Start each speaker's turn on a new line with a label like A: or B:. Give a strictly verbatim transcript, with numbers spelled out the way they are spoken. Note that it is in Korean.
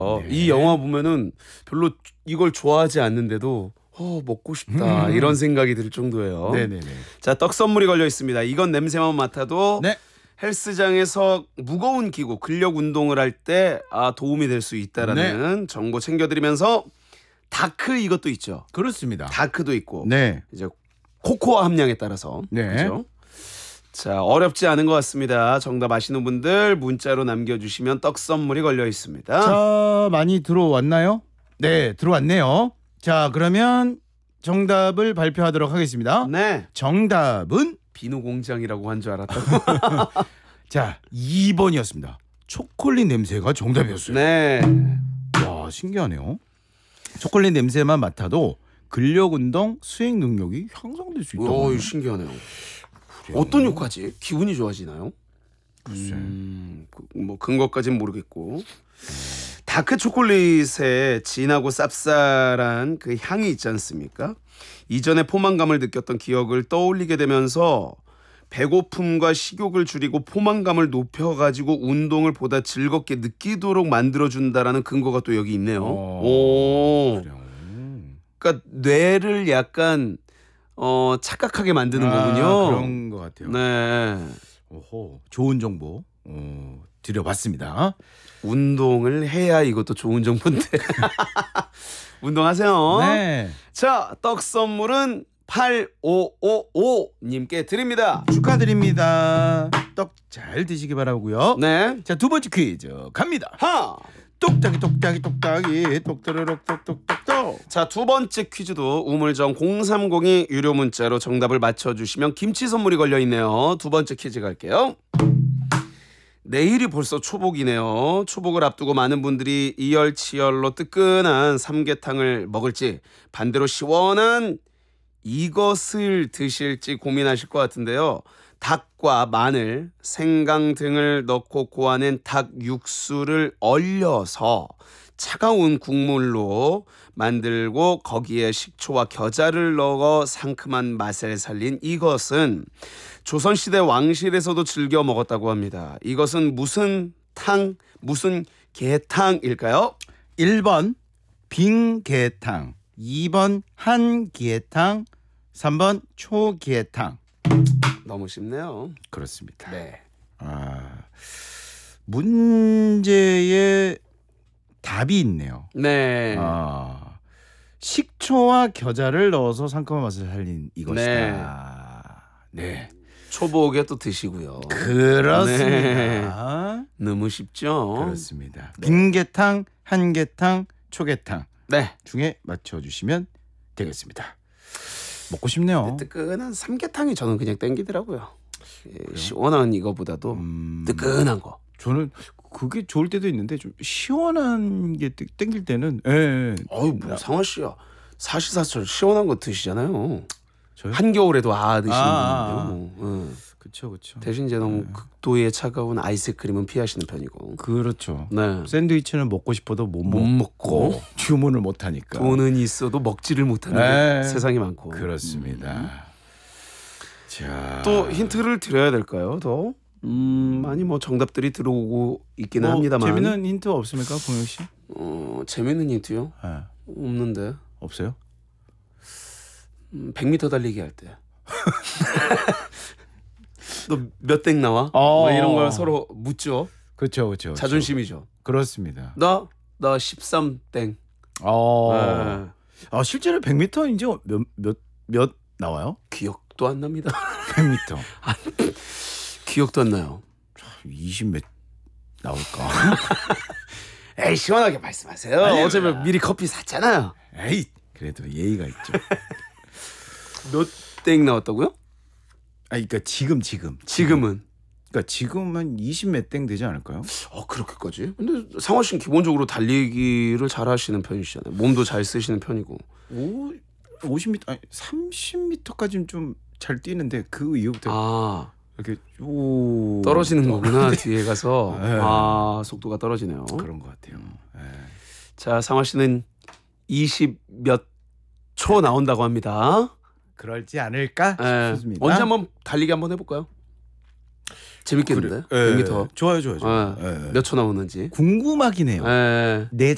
A: 네. 이 영화 보면은 별로 이걸 좋아하지 않는데도 어, 먹고 싶다
B: 음.
A: 이런 생각이 들 정도예요.
B: 네네네.
A: 자, 떡 선물이 걸려 있습니다. 이건 냄새만 맡아도
B: 네.
A: 헬스장에서 무거운 기구 근력 운동을 할 때 아, 도움이 될 수 있다라는 정보 챙겨드리면서 다크 이것도 있죠.
B: 그렇습니다.
A: 다크도 있고
B: 네.
A: 이제 코코아 함량에 따라서
B: 네.
A: 그렇죠. 자, 어렵지 않은 것 같습니다. 정답 아시는 분들 문자로 남겨주시면 떡 선물이 걸려 있습니다.
B: 자, 많이 들어왔나요? 네, 들어왔네요. 자, 그러면 정답을 발표하도록 하겠습니다.
A: 네.
B: 정답은
A: 비누 공장이라고 한 줄 알았다고.
B: 자, 이 번이었습니다. 초콜릿 냄새가 정답이었어요.
A: 네.
B: 와, 신기하네요. 초콜릿 냄새만 맡아도 근력 운동 수행 능력이 향상될 수 있다고.
A: 오, 신기하네요.
B: 그래요?
A: 어떤 효과지? 기분이 좋아지나요?
B: 글쎄.
A: 음, 그, 뭐 근거까지는 모르겠고. 다크 초콜릿에 진하고 쌉쌀한 그 향이 있지 않습니까? 이전에 포만감을 느꼈던 기억을 떠올리게 되면서 배고픔과 식욕을 줄이고 포만감을 높여가지고 운동을 보다 즐겁게 느끼도록 만들어준다라는 근거가 또 여기 있네요.
B: 어,
A: 오,
B: 그래요.
A: 그러니까 뇌를 약간 어, 착각하게 만드는
B: 아,
A: 거군요.
B: 그런 것 같아요.
A: 네.
B: 오호, 좋은 정보 어, 드려봤습니다.
A: 운동을 해야 이것도 좋은 정보인데. 운동하세요.
B: 네.
A: 자, 떡 선물은 팔오오오 님께 드립니다.
B: 축하드립니다. 떡 잘 드시기 바라고요.
A: 네.
B: 자, 두 번째 퀴즈 갑니다.
A: 하.
B: 똑딱이 똑딱이 똑딱이 똑또르륵 똑똑똑똑.
A: 자, 두 번째 퀴즈도 우물정 공삼공이 유료 문자로 정답을 맞춰주시면 김치 선물이 걸려 있네요. 두 번째 퀴즈 갈게요. 내일이 벌써 초복이네요. 초복을 앞두고 많은 분들이 이열치열로 뜨끈한 삼계탕을 먹을지 반대로 시원한 이것을 드실지 고민하실 것 같은데요. 닭과 마늘, 생강 등을 넣고 고아낸 닭 육수를 얼려서 차가운 국물로 만들고 거기에 식초와 겨자를 넣어 상큼한 맛을 살린 이것은 조선시대 왕실에서도 즐겨 먹었다고 합니다. 이것은 무슨 탕, 무슨 게탕일까요?
B: 일 번 빙게탕, 이 번 한기회탕, 삼 번 초기회탕.
A: 너무 쉽네요.
B: 그렇습니다.
A: 네.
B: 아, 문제에 답이 있네요.
A: 네.
B: 아, 식초와 겨자를 넣어서 상큼한 맛을 살린 이것이다. 네.
A: 초복에 또 드시고요.
B: 그렇습니다.
A: 너무 쉽죠?
B: 그렇습니다. 빙계탕, 한계탕, 초계탕
A: 네.
B: 중에 맞춰주시면 되겠습니다. 먹고 싶네요.
A: 뜨끈한 삼계탕이 저는 그냥 땡기더라고요. 예, 시원한 이거보다도
B: 음,
A: 뜨끈한 거.
B: 저는 그게 좋을 때도 있는데 좀 시원한 게 땡- 땡길 때는 예, 예.
A: 어이 뭐 상화 씨야. 사시사철 시원한 거 드시잖아요.
B: 저요?
A: 한겨울에도 아 드시는
B: 아,
A: 분인데요. 응.
B: 그렇죠, 그렇죠.
A: 대신 이제 너무 극도의 차가운 아이스크림은 피하시는 편이고.
B: 그렇죠.
A: 네.
B: 샌드위치는 먹고 싶어도 못,
A: 못 먹고
B: 주문을 못 하니까.
A: 돈은 있어도 먹지를 못하는
B: 네.
A: 세상이 많고.
B: 그렇습니다. 자,
A: 또 힌트를 드려야 될까요? 더? 음, 많이 뭐 정답들이 들어오고 있기는
B: 뭐
A: 합니다만.
B: 재미있는 힌트 없습니까, 공영 씨?
A: 어, 재밌는 힌트요?
B: 네.
A: 없는데.
B: 없어요?
A: 음, 백 미터 달리기 할 때. 너 몇 땡 나와?
B: 어.
A: 뭐 이런 걸 서로 묻죠.
B: 그렇죠, 그렇죠.
A: 자존심이죠.
B: 그렇습니다.
A: 나? 나 십삼 땡.
B: 어,
A: 네.
B: 아 실제로 백 미터 이제 몇 몇 몇 나와요?
A: 기억도 안 납니다.
B: 백 미터.
A: 기억도 안 나요.
B: 이십 몇 나올까?
A: 에이 시원하게 말씀하세요.
B: 아니요.
A: 어차피 미리 커피 샀잖아요.
B: 에이, 그래도 예의가 있죠.
A: 몇 땡 나왔다고요?
B: 아, 그러니까 지금 지금
A: 지금은.
B: 그러니까 지금 한 이십 몇 땡 되지 않을까요?
A: 어 그렇게까지? 근데 상화 씨는 기본적으로 달리기를 잘 하시는 편이시잖아요. 몸도 잘 쓰시는 편이고.
B: 오, 오십 미터 아니 삼십 미터까지는 좀 잘 뛰는데 그 이후부터
A: 아
B: 이렇게 오
A: 떨어지는 거구나. 뒤에 가서.
B: 네.
A: 아 속도가 떨어지네요.
B: 그런 것 같아요. 네.
A: 자 상화 씨는 이십 몇 초 나온다고 합니다.
B: 그럴지 않을까
A: 예.
B: 싶습니다.
A: 언제 한번 달리기 한번 해볼까요? 재밌겠는데?
B: 그래. 예.
A: 백 미터
B: 좋아요, 좋아요, 좋아요.
A: 예.
B: 예.
A: 몇 초 나오는지.
B: 궁금하긴 해요.
A: 예.
B: 내